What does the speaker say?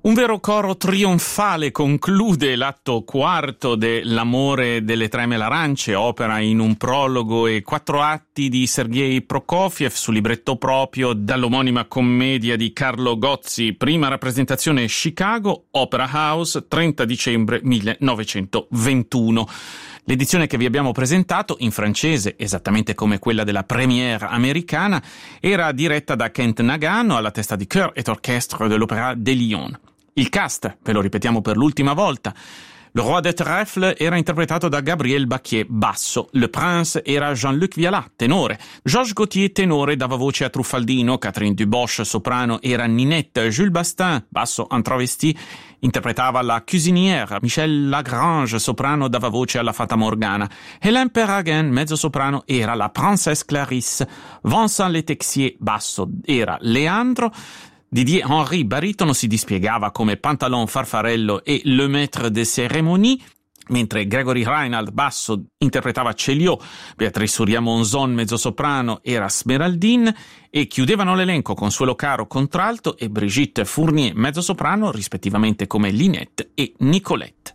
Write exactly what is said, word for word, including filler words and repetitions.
Un vero coro trionfale conclude l'atto quarto de L'amore delle tre melarance, opera in un prologo e quattro atti di Sergei Prokofiev su libretto proprio dall'omonima commedia di Carlo Gozzi, prima rappresentazione Chicago, Opera House, trenta dicembre millenovecentoventuno. L'edizione che vi abbiamo presentato, in francese, esattamente come quella della première americana, era diretta da Kent Nagano alla testa di Chœur et Orchestre de l'Opéra de Lyon. Il cast, ve lo ripetiamo per l'ultima volta: Le Roi de Trèfle era interpretato da Gabriel Bacquier, basso; Le Prince era Jean-Luc Vialat, tenore; Georges Gautier, tenore, dava voce a Truffaldino; Catherine Duboche, soprano, era Ninette; Jules Bastin, basso en travesti, interpretava la cuisinière; Michel Lagrange, soprano, dava voce alla Fata Morgana; Hélène Perraguin, mezzosoprano, era la Princesse Clarisse; Vincent Letexier, basso, era Leandro; Didier Henry, baritono, si dispiegava come Pantalon Farfarello e Le Maître des Cérémonies, mentre Gregory Reinald, basso, interpretava Céliot; Béatrice Soria-Monzon, mezzosoprano, era Smeraldine, e chiudevano l'elenco Consuelo Caro, contralto, e Brigitte Fournier, mezzosoprano, rispettivamente come Linette e Nicolette.